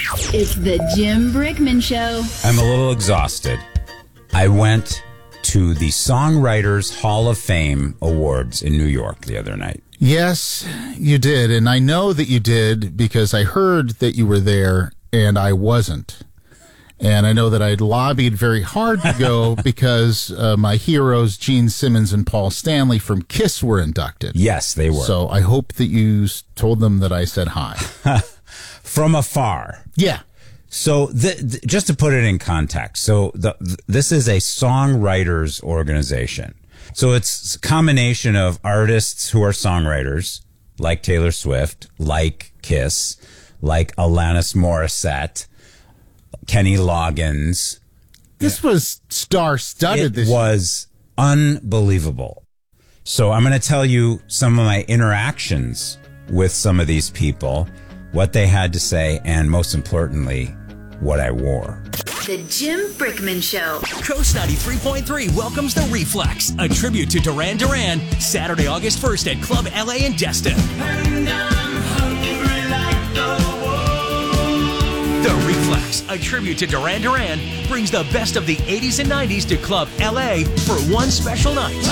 It's the Jim Brickman Show. I'm a little exhausted. I went to the Songwriters Hall of Fame Awards in New York the other night. Yes, you did. And I know that you did because I heard that you were there and I wasn't. And I know that I'd lobbied very hard to go because my heroes, Gene Simmons and Paul Stanley from KISS, were inducted. Yes, they were. So I hope that you told them that I said hi. From afar. Yeah. So just to put it in context, this is a songwriters organization. So it's a combination of artists who are songwriters, like Taylor Swift, like KISS, like Alanis Morissette, Kenny Loggins. This was star-studded. It was unbelievable. So I'm going to tell you some of my interactions with some of these people, what they had to say, and most importantly, what I wore. The Jim Brickman Show. Coast 93.3 welcomes The Reflex, a tribute to Duran Duran, Saturday, August 1st at Club LA in Destin. The Reflex, a tribute to Duran Duran, brings the best of the 80s and 90s to Club LA for one special night.